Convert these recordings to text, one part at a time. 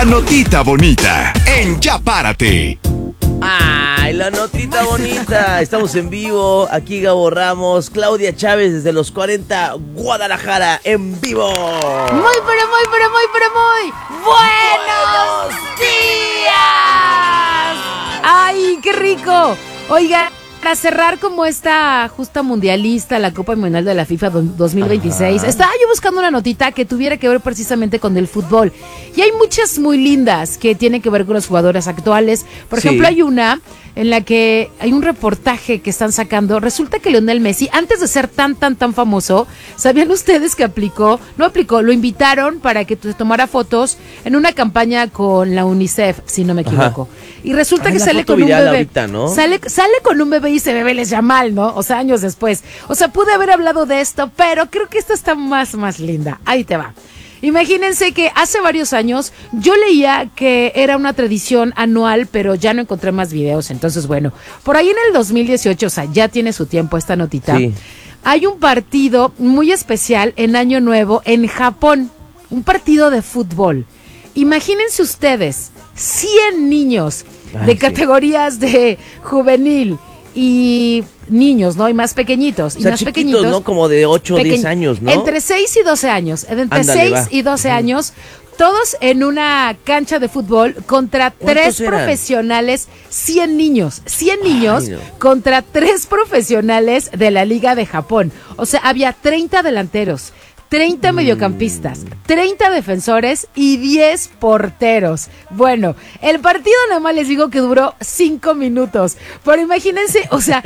La notita bonita en Ya Párate. ¡Ay, la notita bonita! Estamos en vivo, aquí Gabo Claudia Chávez desde los 40, Guadalajara, en vivo. Muy buenos días. ¡Ay, qué rico! Oiga, para cerrar como esta justa mundialista, la Copa Mundial de la FIFA 2026, estaba yo buscando una notita que tuviera que ver precisamente con el fútbol. Y hay muchas muy lindas que tienen que ver con los jugadores actuales. Por ejemplo, hay una en la que hay un reportaje que están sacando. Resulta que Lionel Messi, antes de ser tan famoso, ¿sabían ustedes que lo invitaron para que se tomara fotos en una campaña con la UNICEF, si no me equivoco? Y resulta que sale con un bebé. Ahorita, ¿no? Sale con un bebé y ese bebé les Yamal, ¿no? O sea, años después. O sea, pude haber hablado de esto, pero creo que esta está más linda. Ahí te va. Imagínense que hace varios años yo leía que era una tradición anual, pero ya no encontré más videos. Entonces, bueno, por ahí en el 2018, o sea, ya tiene su tiempo esta notita. Sí. Hay un partido muy especial en Año Nuevo en Japón, un partido de fútbol. Imagínense ustedes, 100 niños de categorías de juvenil y niños, ¿no? Y más pequeñitos. O sea, más chiquitos, pequeñitos, ¿no? Como de 8 o 10 años, ¿no? Entre 6 y 12 años. Entre 6 y 12 años, todos en una cancha de fútbol contra 3 profesionales, 100 niños. 100 niños contra 3 profesionales de la Liga de Japón. O sea, había 30 delanteros, 30 mediocampistas, 30 defensores y 10 porteros. Bueno, el partido nada más les digo que duró 5 minutos. Pero imagínense, o sea,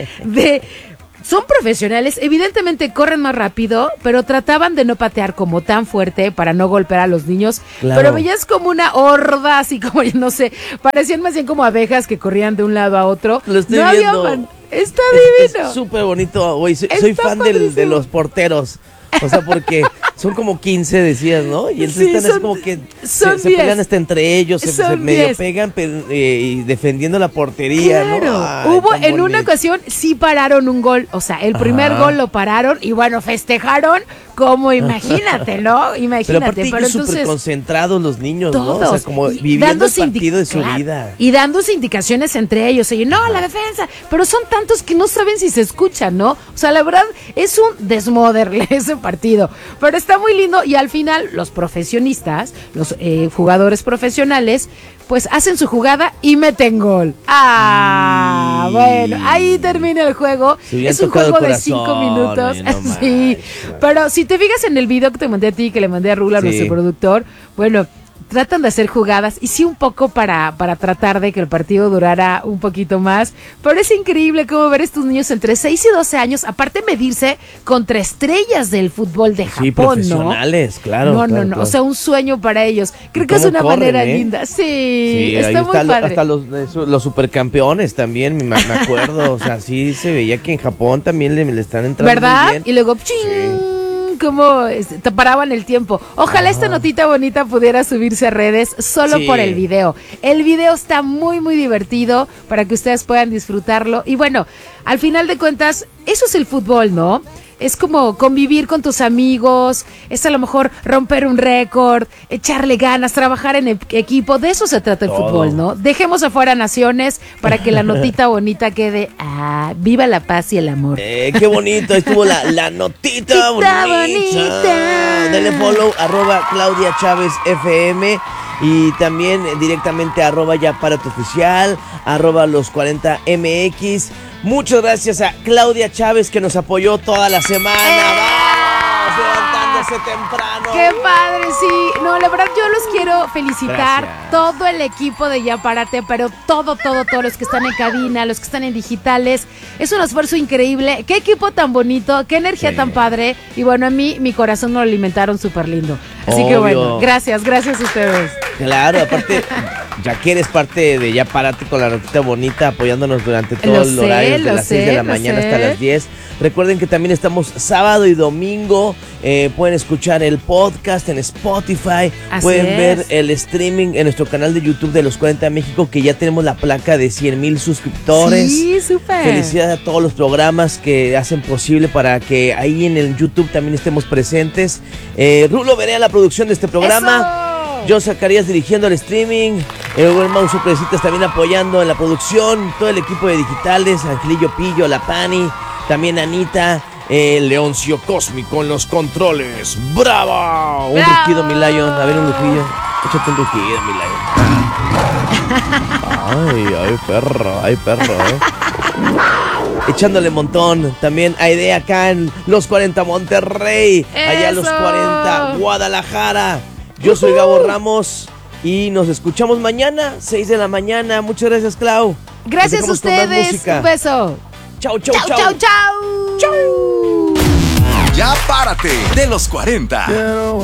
son profesionales, evidentemente corren más rápido, pero trataban de no patear como tan fuerte para no golpear a los niños. Claro. Pero veías como una horda, así como, no sé, parecían más bien como abejas que corrían de un lado a otro. Lo estoy viendo. Está divino. Es súper bonito, güey. Soy fan de los porteros. O sea, porque son como 15, decías, ¿no? Y entonces están así como que se pelean hasta entre ellos, se medio pegan y defendiendo la portería, claro, ¿no? Ay, hubo en una ocasión, sí pararon un gol. O sea, el primer gol lo pararon y bueno, festejaron como, imagínate, ¿no? Imagínate. Pero aparte súper concentrados los niños, todos, ¿no? O sea, como viviendo el partido de su vida. Y dándose indicaciones entre ellos. Y no, la defensa. Pero son tantos que no saben si se escuchan, ¿no? O sea, la verdad, es un desmoderle ese partido. Pero está muy lindo y al final los profesionistas, los jugadores profesionales, pues hacen su jugada y meten gol. Bueno, ahí termina el juego. Es un juego de 5 minutos. Sí, pero si te fijas en el video que te mandé a ti, que le mandé a Rula, nuestro productor, bueno, tratan de hacer jugadas y sí un poco para tratar de que el partido durara un poquito más, pero es increíble cómo ver a estos niños entre 6 y 12 años, aparte medirse contra estrellas del fútbol de Japón, sí, profesionales, ¿no? Claro. No, o sea, un sueño para ellos. Creo que es una manera linda. Sí, está muy padre. Hasta los supercampeones también, me acuerdo, o sea, sí se veía que en Japón también le están entrando, ¿verdad? Muy bien. Y luego, como te paraban el tiempo. Ojalá esta notita bonita pudiera subirse a redes solo por el video. El video está muy divertido para que ustedes puedan disfrutarlo. Y bueno, al final de cuentas, eso es el fútbol, ¿no? Es como convivir con tus amigos, es a lo mejor romper un récord, echarle ganas, trabajar en equipo. De eso se trata el fútbol, ¿no? Dejemos afuera naciones para que la notita bonita quede. Viva la paz y el amor. Qué bonito, estuvo la notita bonita. Dale follow, @Claudia Chávez FM. Y también directamente @Ya Párate Oficial, @los40mx. Muchas gracias a Claudia Chávez que nos apoyó toda la semana. ¡Vamos! Levantándose temprano. ¡Qué padre! Sí, no, la verdad yo los quiero felicitar. Gracias. Todo el equipo de Ya Párate, pero todos los que están en cabina, los que están en digitales. Es un esfuerzo increíble. Qué equipo tan bonito, qué energía tan padre. Y bueno, a mí, mi corazón me lo alimentaron súper lindo. Así que bueno, gracias a ustedes. Claro, aparte, ya que eres parte de Ya Párate con la notita bonita, apoyándonos durante todo el horario, de las 6 de la mañana hasta las 10. Recuerden que también estamos sábado y domingo. Pueden escuchar el podcast en Spotify. Pueden ver el streaming en nuestro canal de YouTube de Los 40 México, que ya tenemos la placa de 100,000 suscriptores. Sí, súper. Felicidades a todos los programas que hacen posible para que ahí en el YouTube también estemos presentes. Rulo Verea, la producción de este programa. ¡Eso! Yo Zacarías dirigiendo el streaming, el buen Mau Supresitas también apoyando en la producción, todo el equipo de digitales, Angelillo Pillo, La Pani, también Anita, Leoncio Cósmico en los controles. ¡Bravo! Un rugido, mi Lion. A ver, un rugillo. Échate un rugido, mi Lion. Ay, perro, Echándole montón. También Aide acá en los 40 Monterrey. Allá los 40 Guadalajara. Yo soy Gabo Ramos y nos escuchamos mañana, 6 de la mañana. Muchas gracias, Clau. Gracias a ustedes. Un beso. Chau. Chau. Ya párate de los 40.